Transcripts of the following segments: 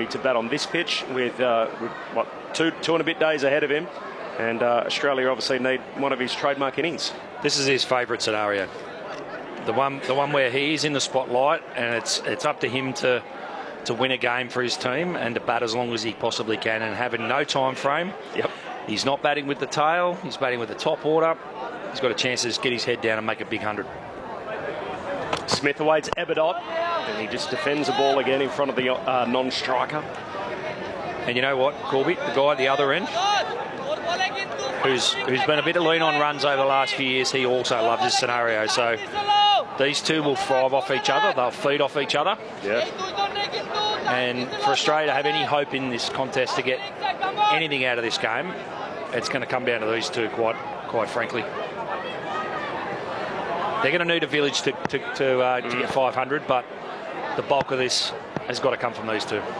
opportunity to bat on this pitch with two and a bit days ahead of him. And Australia obviously need one of his trademark innings. This is his favourite scenario. The one where he is in the spotlight, and it's up to him to win a game for his team and to bat as long as he possibly can, and having no time frame. Yep. He's not batting with the tail. He's batting with the top order. He's got a chance to just get his head down and make a big 100. Smith awaits Eberdot, and he just defends the ball again in front of the non-striker. And you know what, Corby, the guy at the other end, who's been a bit of lean on runs over the last few years, he also loves this scenario. So these two will thrive off each other. They'll feed off each other. Yeah. And for Australia to have any hope in this contest to get anything out of this game, it's going to come down to these two, quite frankly. They're going to need a village to get 500, but the bulk of this has got to come from these two.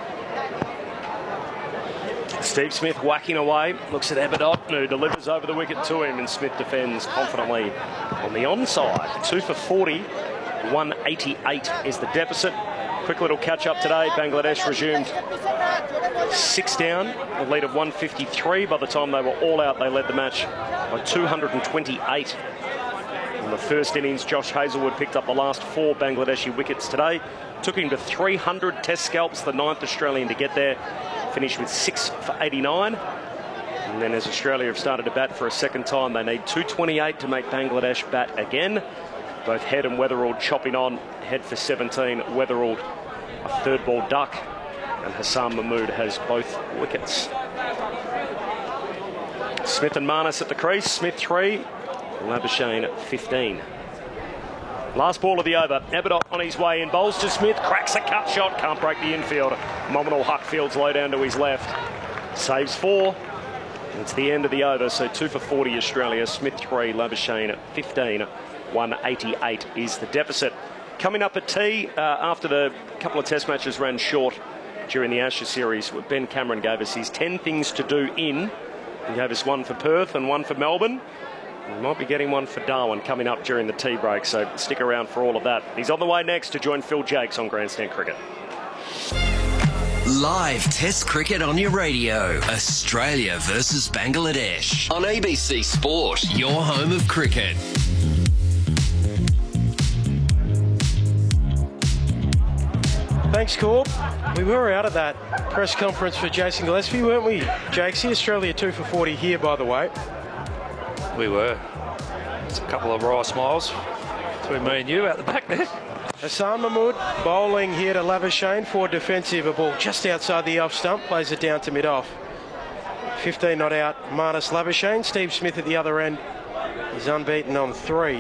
Steve Smith whacking away, looks at Eberdot, who delivers over the wicket to him, and Smith defends confidently on the onside. 2 for 40, 188 is the deficit. Quick little catch-up today. Bangladesh resumed 6 down, a lead of 153. By the time they were all out, they led the match by 228. In the first innings, Josh Hazlewood picked up the last 4 Bangladeshi wickets today. Took him to 300 test scalps, the 9th Australian to get there. Finished with 6 for 89. And then as Australia have started to bat for a second time, they need 228 to make Bangladesh bat again. Both Head and Weatherald chopping on. Head for 17, Weatherald a third ball duck, and Hassan Mahmood has both wickets. Smith and Marnus at the crease. Smith 3, Labuschagne 15. Last ball of the over. Eberdot on his way in. Bowls to Smith. Cracks a cut shot. Can't break the infield. Nominal Huckfield's low down to his left. Saves 4. It's the end of the over. So 2 for 40 Australia. Smith 3, Labuschagne 15. 188 is the deficit. Coming up at tea, after the couple of test matches ran short during the Ashes series, Ben Cameron gave us his 10 things to do in. He gave us 1 for Perth and 1 for Melbourne. We might be getting 1 for Darwin coming up during the tea break, so stick around for all of that. He's on the way next to join Phil Jakes on Grandstand Cricket. Live Test cricket on your radio. Australia versus Bangladesh. On ABC Sport, your home of cricket. Thanks, Corb. We were out at that press conference for Jason Gillespie, weren't we, Jakesy? Australia 2 for 40 here, by the way. We were. It's a couple of wry smiles between me and you out the back there. Hassan Mahmood bowling here to Labuschagne for defensive. A ball just outside the off stump, plays it down to mid-off. 15 not out, Marnus Labuschagne. Steve Smith at the other end is unbeaten on 3.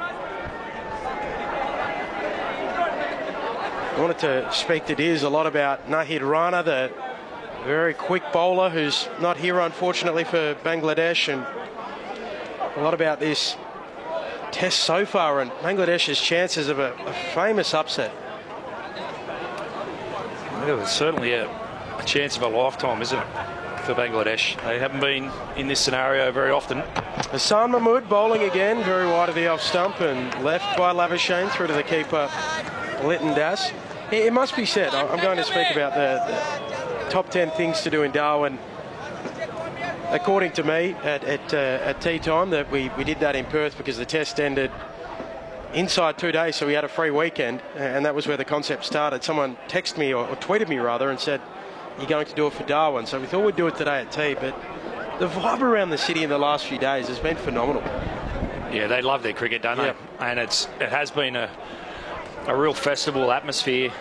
I wanted to speak to Diz a lot about Nahid Rana, the very quick bowler who's not here, unfortunately, for Bangladesh, and a lot about this test so far and Bangladesh's chances of a famous upset. Well, it's certainly a chance of a lifetime, isn't it, for Bangladesh? They haven't been in this scenario very often. Hassan Mahmood bowling again, very wide of the off stump and left by Labuschagne through to the keeper, Lytton Das. It must be said, I'm going to speak about the top 10 things to do in Darwin. According to me, at tea time, that we did that in Perth because the test ended inside 2 days, so we had a free weekend, and that was where the concept started. Someone texted me, or tweeted me rather, and said, you're going to do it for Darwin. So we thought we'd do it today at tea, but the vibe around the city in the last few days has been phenomenal. Yeah, they love their cricket, don't they? And it has been a real festival atmosphere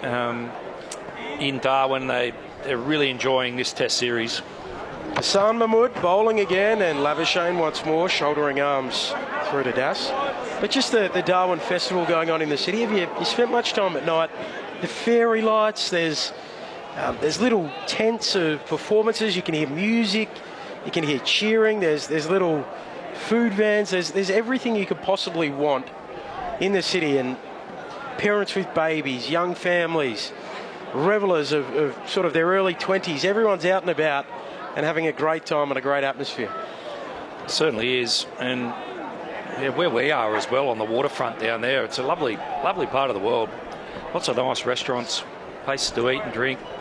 in Darwin. They're really enjoying this test series. Hassan Mahmood bowling again, and Labuschagne once more shouldering arms through to Das. But just the Darwin festival going on in the city. Have you spent much time at night? The fairy lights, there's little tents of performances. You can hear music, you can hear cheering. There's little food vans. There's everything you could possibly want in the city, and parents with babies, young families, revelers of sort of their early 20s. Everyone's out and about and having a great time and a great atmosphere. It certainly is. And yeah, where we are as well, on the waterfront down there, it's a lovely, lovely part of the world. Lots of nice restaurants, places to eat and drink.